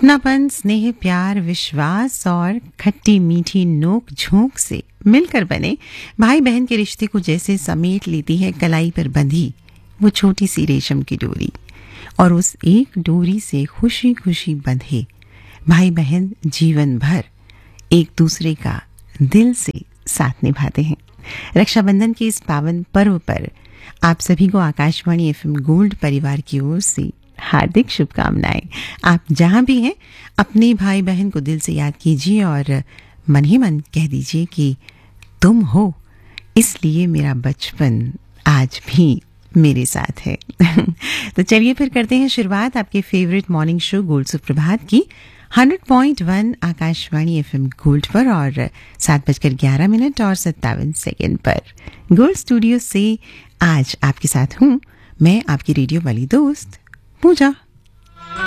अपनापन, स्नेह, प्यार, विश्वास और खट्टी मीठी नोक झोंक से मिलकर बने भाई बहन के रिश्ते को जैसे समेट लेती है कलाई पर बंधी वो छोटी सी रेशम की डोरी, और उस एक डोरी से खुशी खुशी बंधे भाई बहन जीवन भर एक दूसरे का दिल से साथ निभाते हैं। रक्षाबंधन के इस पावन पर्व पर आप सभी को आकाशवाणी एफएम गोल्ड परिवार की ओर से हार्दिक शुभकामनाएं। आप जहां भी हैं अपने भाई बहन को दिल से याद कीजिए और मन ही मन कह दीजिए कि तुम हो, इसलिए मेरा बचपन आज भी मेरे साथ है। तो चलिए फिर करते हैं शुरुआत आपके फेवरेट मॉर्निंग शो गोल्ड सुप्रभात की 100.1 आकाशवाणी एफएम गोल्ड पर और 7:11 और 57 सेकेंड पर गोल्ड स्टूडियो से आज आपके साथ हूं मैं, आपकी रेडियो वाली दोस्त पूजा।